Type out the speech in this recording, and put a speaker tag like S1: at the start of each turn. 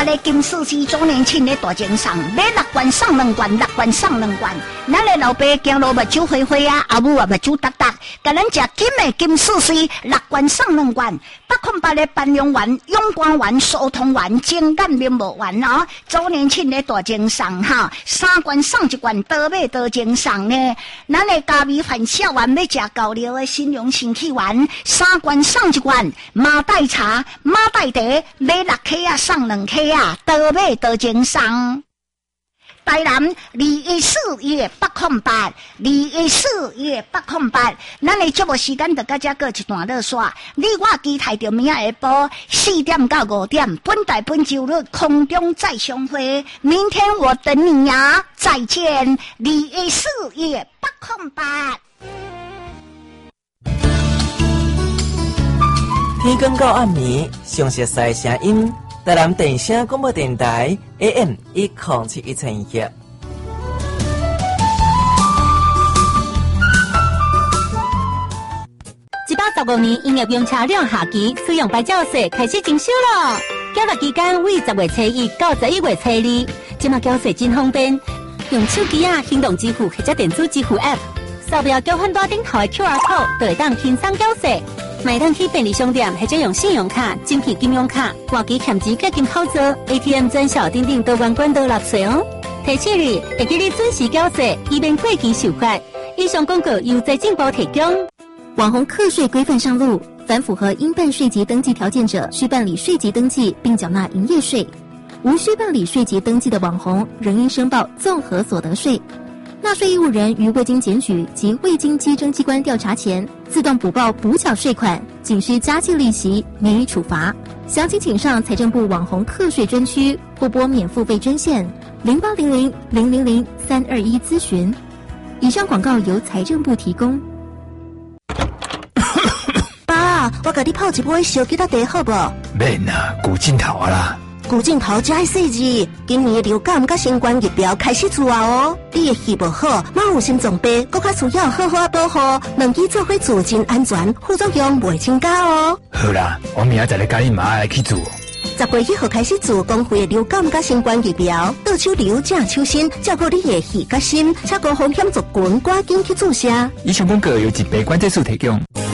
S1: 的金丝丝周年庆的大奖赏，买6罐送2罐，6罐送2罐。咱的老爸行路目睭花花啊，阿母啊目睭达达，甲咱食金的金丝丝6罐送2罐。808的半永丸、永光丸、疏通丸、精干面膜丸哦，周年庆的大奖赏哈，3罐送1罐，多买多奖赏呢。咱的咖米饭小丸要食高料的新荣新气丸，3罐送1罐。马黛茶、马黛茶买6克啊，送2克啊，多买多奖赏。台南214-808，214-808，咱的节目时间就到这过一段落线。你我期待着明仔下晡4点到5点，本台本周日空中再相会。明天我等你呀，再见。214-808。
S2: 天光到暗暝，详细赛声音。台南电声广播电台 AM107112。
S3: 115年营业用车辆下期使用牌照税开始征收了。缴纳期间为10月初1到11月初2，即马缴税真方便，用手机啊、行动支付或者电子支付 App， 扫描交换单顶头的 QR code， 就会当轻松缴税。买当去便利商店或者用信用卡、精品金融卡、挂机欠钱结金口座、ATM 转小等等多元管道纳税哦。提醒你，会记你准时缴税，以免过期受罚。以上广告由财政部提供。
S4: 网红课税规范上路，凡符合应办税籍登记条件者，需办理税籍登记并缴纳营业税；无需办理税籍登记的网红，仍应申报综合所得税。纳税义务人于未经检举及未经稽征机关调查前，自动补报补缴税款，仅需加计利息，免予处罚。详情请上财政部网红课税专区或拨免付费专线0800-000-321咨询。以上广告由财政部提供。
S5: 爸，我甲你泡一杯小吉他茶好不？
S6: 免啦，古镜头啊啦。
S5: 古镜头才4字，今年的流感甲新冠疫苗开始做啊哦。你的肺不好，马有心脏病，更加需要好好保护。两支做伙做真安全，副作用袂增加哦。
S6: 好啦，我明仔载来甲你妈来去做。
S5: 10月1号开始做公费的流感甲新冠疫苗，倒手流正手心，照顾你的肺甲心，且高风险族群赶紧去注射。
S6: 以上广告由疾病管制署提供。